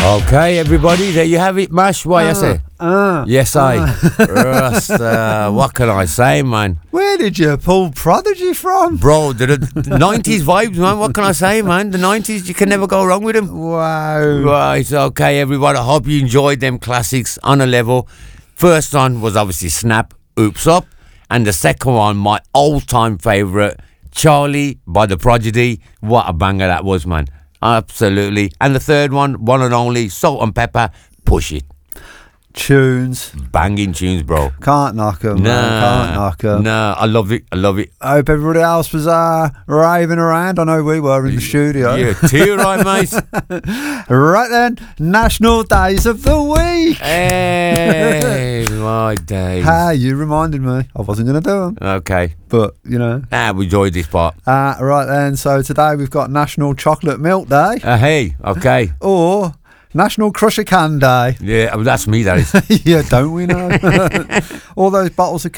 Okay, everybody, there you have it, Mash. What you say? Yes, I. Rasta, what can I say, man? Where did you pull Prodigy from? Bro, the 90s vibes, man. What can I say, man? The 90s, you can never go wrong with them. Wow. Right, okay, everybody. I hope you enjoyed them classics on a level. First one was obviously Snap, Oops Up. And the second one, my all-time favourite, Charlie by the Prodigy. What a banger that was, man. Absolutely. And the third one and only, Salt and Pepper, Push It. Tunes. Banging tunes, bro. Can't knock them. Can't knock them. Nah, I love it. I hope everybody else was raving around. I know we were in the studio. Yeah, tear right, mate. Right then, National Days of the Week. Hey, my days. Hey, you reminded me. I wasn't going to do them. Okay. But, you know. We enjoyed this part. Right then, so today we've got National Chocolate Milk Day. Hey, okay. Or National Crush a Can Day. Yeah, that's me, that is. Yeah, don't we know? All those cans of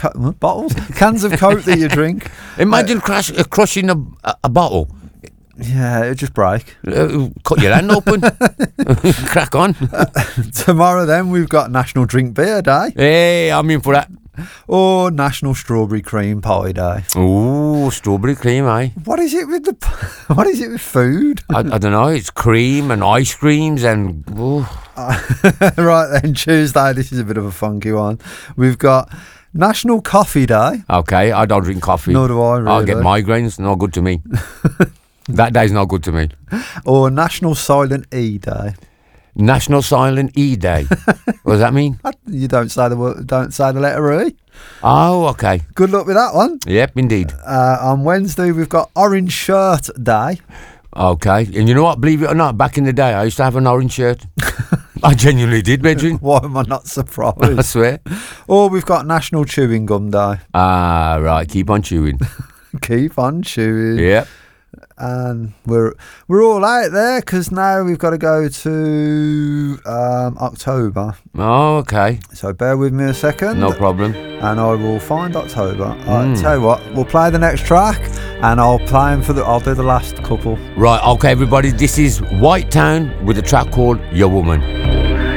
Coke that you drink. Imagine crushing a bottle. Yeah, it'd just break. Cut your hand open. Crack on. Tomorrow then we've got National Drink Beer Day. Hey, I'm in for that. Or National Strawberry Cream Pie Day. Ooh, strawberry cream, eh? What is it with food? I don't know. It's cream and ice creams and. Right then, Tuesday. This is a bit of a funky one. We've got National Coffee Day. Okay, I don't drink coffee. Nor do I. Really. I'll get migraines. Not good to me. That day's not good to me. Or National Silent E Day. National Silent E Day. What does that mean? You don't say the letter E. Oh, okay. Good luck with that one. Yep, indeed. On Wednesday we've got Orange Shirt Day. Okay, and you know what? Believe it or not, back in the day I used to have an orange shirt. I genuinely did, Bedrin. Why am I not surprised? I swear. Or we've got National Chewing Gum Day. Right. Keep on chewing. Keep on chewing. Yep. And we're all out there because now we've got to go to October. Oh, okay. So bear with me a second. No problem. And I will find October. I'll tell you what, we'll play the next track and I'll do the last couple. Right, okay, everybody. This is White Town with a track called Your Woman.